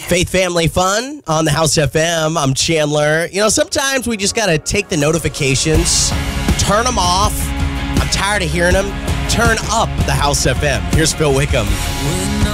Faith Family Fun on the House FM. I'm Chandler. You know, sometimes we just got to take the notifications, turn them off. I'm tired of hearing them. Turn up the House FM. Here's Phil Wickham.